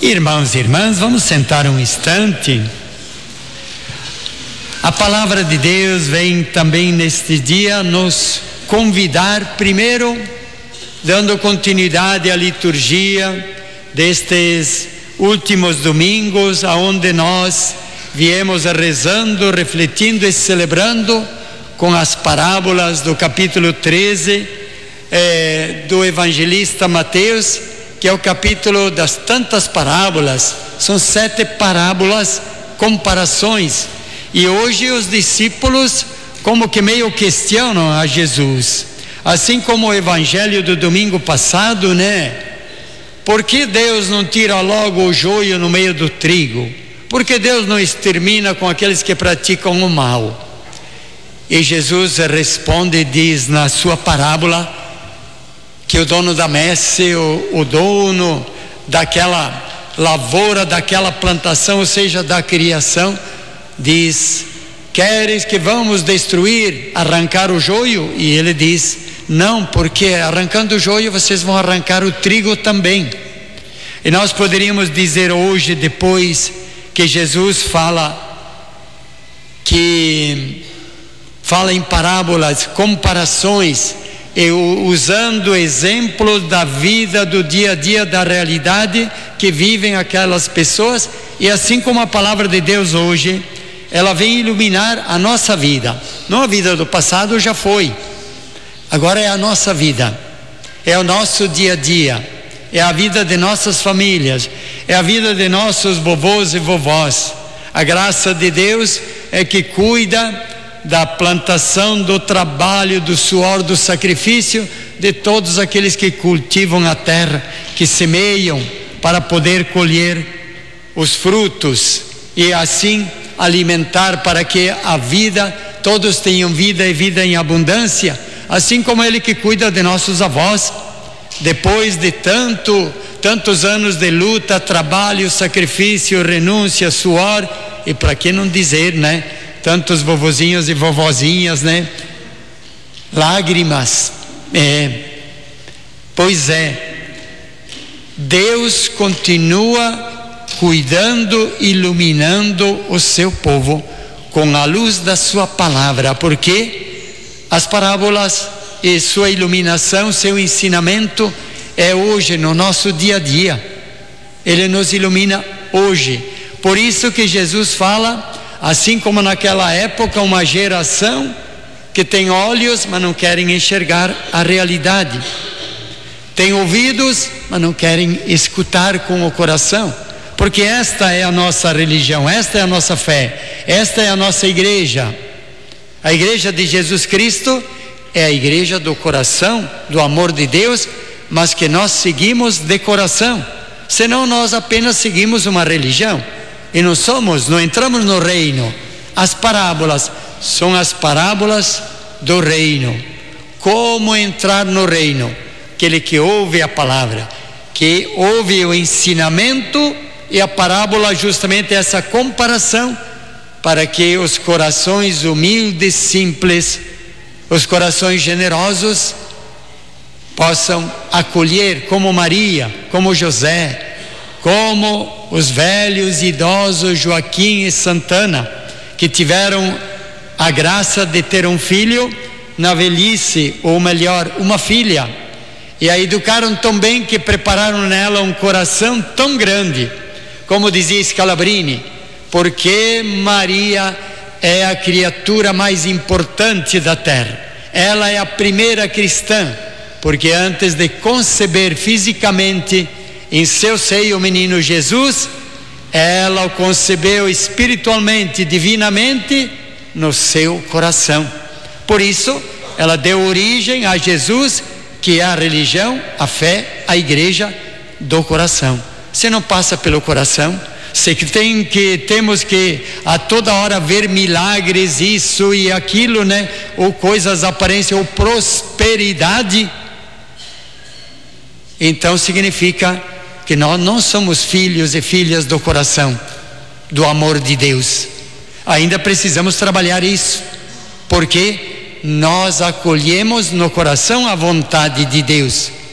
Irmãos e irmãs, vamos sentar um instante. A palavra de Deus vem também neste dia nos convidar, primeiro, dando continuidade à liturgia destes últimos domingos, aonde nós viemos rezando, refletindo e celebrando com as parábolas do capítulo 13 do evangelista Mateus, que é o capítulo das tantas parábolas. São 7 parábolas, comparações. E hoje os discípulos como que meio questionam a Jesus. Assim como o evangelho do domingo passado, né? Por que Deus não tira logo o joio no meio do trigo? Por que Deus não extermina com aqueles que praticam o mal? E Jesus responde e diz na sua parábola que o dono da messe, o dono daquela lavoura, daquela plantação, ou seja, da criação, diz: queres que vamos destruir, arrancar o joio? E ele diz: não, porque arrancando o joio vocês vão arrancar o trigo também. E nós poderíamos dizer hoje, depois que Jesus fala em parábolas, comparações, e usando exemplos da vida, do dia a dia, da realidade que vivem aquelas pessoas. E assim como a palavra de Deus hoje, ela vem iluminar a nossa vida. Não a vida do passado, já foi. Agora é a nossa vida, é o nosso dia a dia, é a vida de nossas famílias, é a vida de nossos vovôs e vovós. A graça de Deus é que cuida da plantação, do trabalho, do suor, do sacrifício de todos aqueles que cultivam a terra, que semeiam para poder colher os frutos e assim alimentar, para que a vida, todos tenham vida e vida em abundância. Assim como Ele que cuida de nossos avós, depois de tantos anos de luta, trabalho, sacrifício, renúncia, suor, e para que não dizer, né? Tantos vovozinhos e vovozinhas, né? Lágrimas. Pois é, Deus continua cuidando, iluminando o seu povo com a luz da sua palavra, porque as parábolas e sua iluminação, seu ensinamento é hoje, no nosso dia a dia. Ele nos ilumina hoje. Por isso que Jesus fala, assim como naquela época, uma geração que tem olhos, mas não querem enxergar a realidade. Tem ouvidos, mas não querem escutar com o coração. Porque esta é a nossa religião, esta é a nossa fé, esta é a nossa igreja. A igreja de Jesus Cristo é a igreja do coração, do amor de Deus, mas que nós seguimos de coração. Senão nós apenas seguimos uma religião e não entramos no reino. As parábolas são as parábolas do reino. Como entrar no reino? Aquele que ouve a palavra, que ouve o ensinamento, e a parábola justamente é essa comparação, para que os corações humildes, simples, os corações generosos possam acolher, como Maria, como José, como os velhos e idosos Joaquim e Santana, que tiveram a graça de ter um filho na velhice, ou melhor, uma filha, e a educaram tão bem que prepararam nela um coração tão grande, como dizia Scalabrini, porque Maria é a criatura mais importante da terra. Ela é a primeira cristã, porque antes de conceber fisicamente em seu seio o menino Jesus, ela o concebeu espiritualmente, divinamente no seu coração. Por isso, ela deu origem a Jesus, que é a religião, a fé, a igreja do coração. Se não passa pelo coração, temos que a toda hora ver milagres, isso e aquilo, né? Ou coisas aparência, ou prosperidade, então significa que nós não somos filhos e filhas do coração, do amor de Deus. Ainda precisamos trabalhar isso, porque nós acolhemos no coração a vontade de Deus.